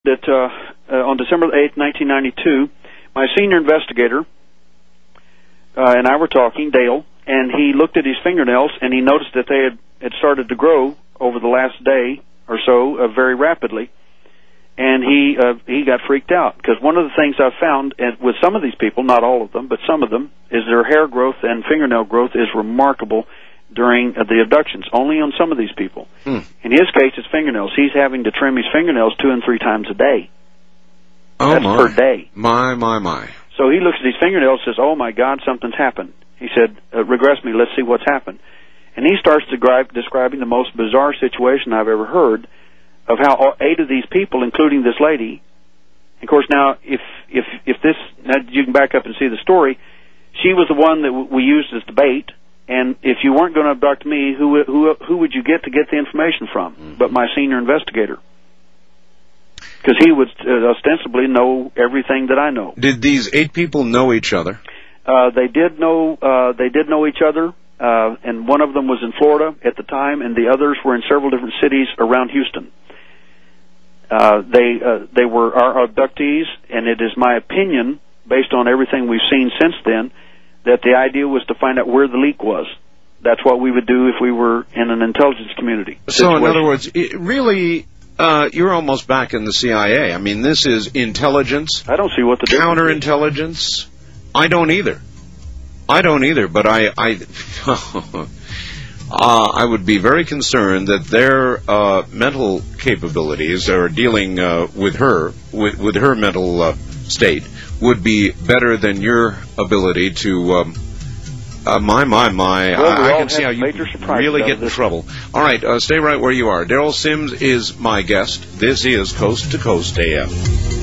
that on December 8th, 1992, my senior investigator and I were talking, Dale, and he looked at his fingernails and he noticed that they had started to grow over the last day or so very rapidly. And he got freaked out, because one of the things I've found with some of these people, not all of them, but some of them, is their hair growth and fingernail growth is remarkable during the abductions, only on some of these people. In his case, it's fingernails. He's having to trim his fingernails 2 and 3 times a day. That's per day. My. So he looks at his fingernails and says, oh, my God, something's happened. He said, regress me, let's see what's happened. And he starts describing the most bizarre situation I've ever heard of how 8 of these people, including this lady, of course, now, if this, now you can back up and see the story, she was the one that we used as the bait, and if you weren't going to abduct me, who would you get the information from? But my senior investigator. Because he would ostensibly know everything that I know. Did these 8 people know each other? They did know each other, and one of them was in Florida at the time, and the others were in several different cities around Houston. They were our abductees, and it is my opinion, based on everything we've seen since then, that the idea was to find out where the leak was. That's what we would do if we were in an intelligence community situation. So, in other words, really, you're almost back in the CIA. I mean, this is intelligence. I don't see what the counterintelligence. I don't either, but I would be very concerned that their mental capabilities, or dealing with her mental state, would be better than your ability to. Well, I can see how you really get in trouble. All right, stay right where you are. Daryl Sims is my guest. This is Coast to Coast AM.